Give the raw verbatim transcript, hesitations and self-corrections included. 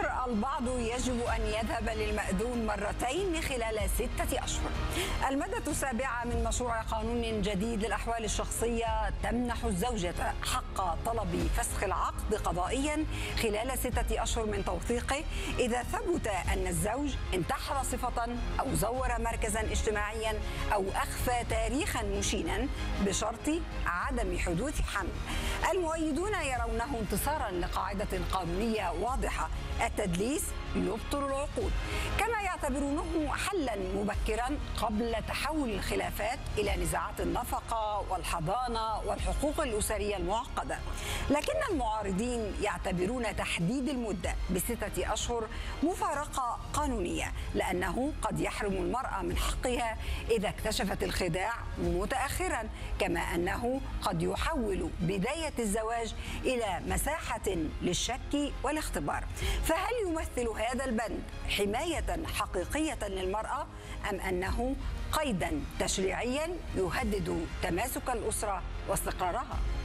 مصر البعض يجب أن يذهب للمأذون مرتين خلال ستة أشهر. المادة السابعة من مشروع قانون جديد للأحوال الشخصية تمنح الزوجة حق طلب فسخ العقد قضائيا خلال ستة أشهر من توثيقه إذا ثبت أن الزوج انتحل صفة أو زور مركزا اجتماعيا أو أخفى تاريخا مشينا بشرط عدم حدوث حمل. المؤيدون يرونه انتصارا لقاعدة قانونية واضحة: التدليس يبطل العقود، كما يعتبرونه حلا مبكرا قبل تحول الخلافات إلى نزاعات النفقة والحضانة والحقوق الأسرية المعقدة. لكن المعارضين يعتبرون تحديد المدة بستة أشهر مفارقة قانونية، لأنه قد يحرم المرأة من حقها إذا اكتشفت الخداع متأخرا، كما أنه قد يحول بداية الزواج إلى مساحة للشك والاختبار. فهل يمثل هذا البند حماية حقيقية للمرأة أم أنه قيدا تشريعيا يهدد تماسك الأسرة واستقرارها؟